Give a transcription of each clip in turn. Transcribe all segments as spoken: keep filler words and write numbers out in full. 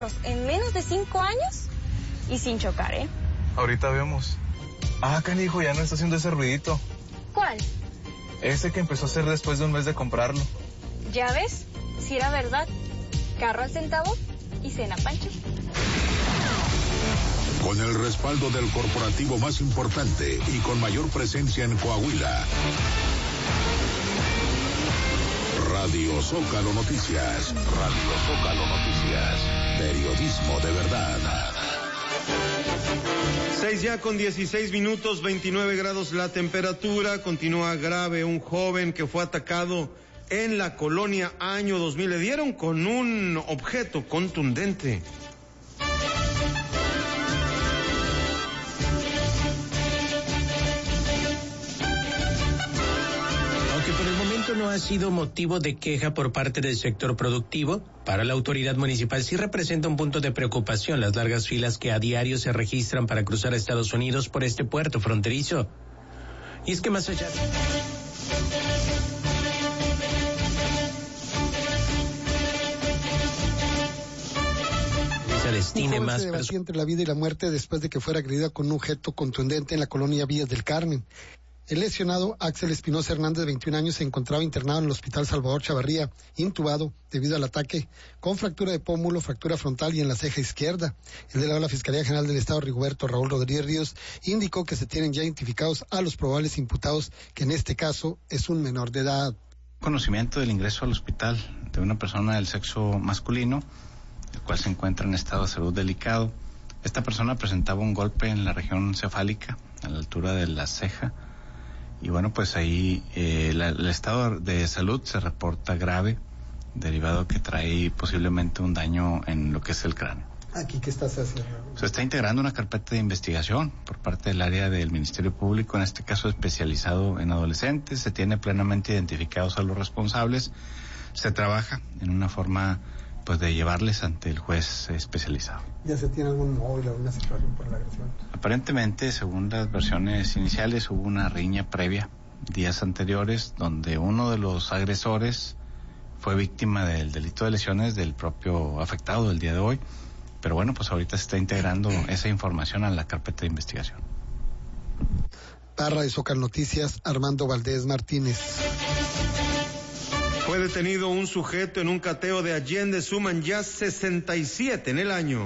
en menos de cinco años y sin chocar, ¿eh? Ahorita vemos. Ah, canijo, ya no está haciendo ese ruidito. ¿Cuál? Ese que empezó a hacer después de un mes de comprarlo. ¿Ya ves? Si era verdad. Carro al centavo y cena Pancho. Con el respaldo del corporativo más importante y con mayor presencia en Coahuila. Radio Zócalo Noticias. Radio Zócalo Noticias. Periodismo de verdad. Seis ya con dieciséis minutos, veintinueve grados la temperatura. Continúa grave un joven que fue atacado en la colonia Año dos mil. Le dieron con un objeto contundente. Aunque por el momento no ha sido motivo de queja por parte del sector productivo, para la autoridad municipal sí representa un punto de preocupación las largas filas que a diario se registran para cruzar a Estados Unidos por este puerto fronterizo. Y es que más allá de... Destine un joven más se debatía entre la vida y la muerte después de que fuera agredida con un objeto contundente en la colonia Villas del Carmen. El lesionado, Axel Espinosa Hernández, de veintiún años, se encontraba internado en el Hospital Salvador Chavarría, intubado debido al ataque, con fractura de pómulo, fractura frontal y en la ceja izquierda. El delegado de la Fiscalía General del Estado, Rigoberto Raúl Rodríguez Ríos, indicó que se tienen ya identificados a los probables imputados, que en este caso es un menor de edad. Conocimiento del ingreso al hospital de una persona del sexo masculino, el cual se encuentra en estado de salud delicado. Esta persona presentaba un golpe en la región cefálica, a la altura de la ceja, y bueno, pues ahí eh, la, el estado de salud se reporta grave, derivado que trae posiblemente un daño en lo que es el cráneo. ¿Aquí qué estás haciendo? Se está integrando una carpeta de investigación por parte del área del Ministerio Público, en este caso especializado en adolescentes. Se tiene plenamente identificados a los responsables. Se trabaja en una forma pues de llevarles ante el juez especializado. ¿Ya se tiene algún móvil, alguna situación por la agresión? Aparentemente, según las versiones iniciales, hubo una riña previa días anteriores donde uno de los agresores fue víctima del delito de lesiones del propio afectado del día de hoy. Pero bueno, pues ahorita se está integrando esa información a la carpeta de investigación. Parra de Zócalo Noticias, Armando Valdés Martínez. Fue detenido un sujeto en un cateo de Allende, suman ya sesenta y siete en el año.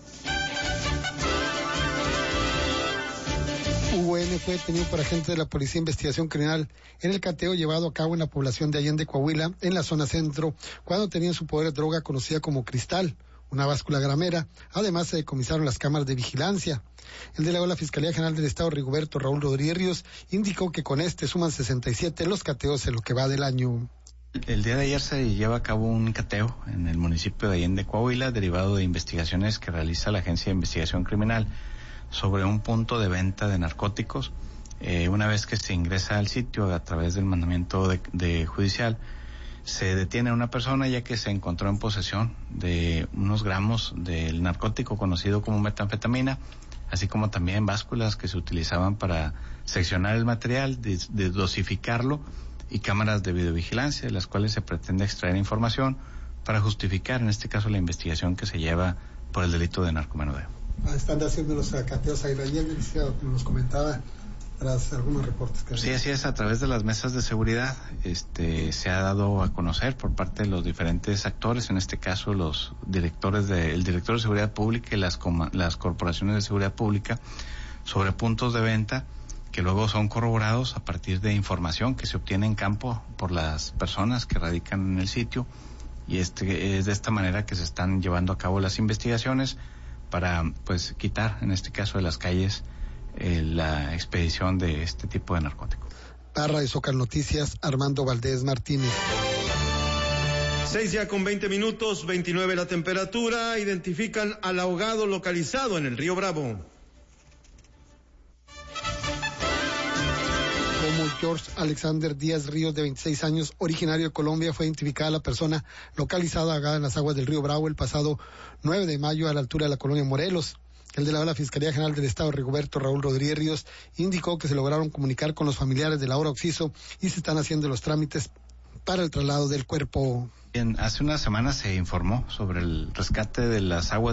Hugo N. fue detenido por agentes de la Policía de Investigación Criminal en el cateo llevado a cabo en la población de Allende, Coahuila, en la zona centro, cuando tenía en su poder droga conocida como cristal, una báscula gramera. Además, se decomisaron las cámaras de vigilancia. El delegado de la Fiscalía General del Estado, Rigoberto Raúl Rodríguez Ríos, indicó que con este suman sesenta y siete los cateos en lo que va del año. El día de ayer se lleva a cabo un cateo en el municipio de Allende, Coahuila, derivado de investigaciones que realiza la Agencia de Investigación Criminal sobre un punto de venta de narcóticos. Eh, una vez que se ingresa al sitio a través del mandamiento de, de judicial, se detiene a una persona ya que se encontró en posesión de unos gramos del narcótico conocido como metanfetamina, así como también básculas que se utilizaban para seccionar el material, de, de dosificarlo, y cámaras de videovigilancia, de las cuales se pretende extraer información para justificar, en este caso, la investigación que se lleva por el delito de narcomenudeo. Están haciendo los cateos ahí ayer, nos comentaba, tras algunos reportes que... Sí, así es, a través de las mesas de seguridad este, se ha dado a conocer por parte de los diferentes actores, en este caso los directores de, el director de Seguridad Pública y las, las corporaciones de seguridad pública, sobre puntos de venta que luego son corroborados a partir de información que se obtiene en campo por las personas que radican en el sitio, y este es de esta manera que se están llevando a cabo las investigaciones para pues quitar, en este caso de las calles, eh, la expedición de este tipo de narcótico. Parra de Zócalo Noticias, Armando Valdés Martínez. Seis ya con veinte minutos, veintinueve la temperatura. Identifican al ahogado localizado en el río Bravo. Como George Alexander Díaz Ríos, de veintiséis años, originario de Colombia, fue identificada la persona localizada ahogada en las aguas del río Bravo el pasado nueve de mayo a la altura de la colonia Morelos. El delegado de la Fiscalía General del Estado, Rigoberto Raúl Rodríguez Ríos, indicó que se lograron comunicar con los familiares del ahora occiso y se están haciendo los trámites para el traslado del cuerpo. Bien, hace una semana se informó sobre el rescate de las aguas